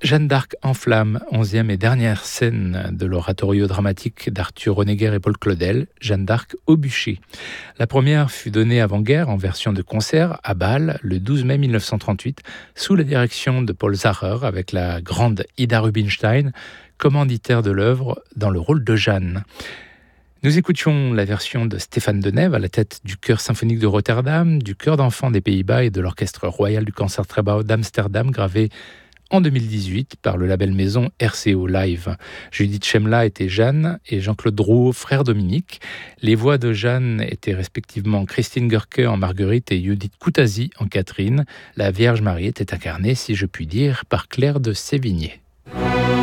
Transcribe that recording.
Jeanne d'Arc en flammes, 11e et dernière scène de l'oratorio dramatique d'Arthur Honegger et Paul Claudel, Jeanne d'Arc au bûcher. La première fut donnée avant-guerre en version de concert à Bâle le 12 mai 1938 sous la direction de Paul Zacher avec la grande Ida Rubinstein, commanditaire de l'œuvre dans le rôle de Jeanne. Nous écoutions la version de Stéphane Denève à la tête du Chœur symphonique de Rotterdam, du Chœur d'enfants des Pays-Bas et de l'Orchestre royal du Concertgebouw d'Amsterdam, gravé en 2018 par le label maison RCO Live. Judith Chemla était Jeanne et Jean-Claude Drouot, frère Dominique. Les voix de Jeanne étaient respectivement Christine Görke en Marguerite et Judith Koutazi en Catherine. La Vierge Marie était incarnée, si je puis dire, par Claire de Sévigné.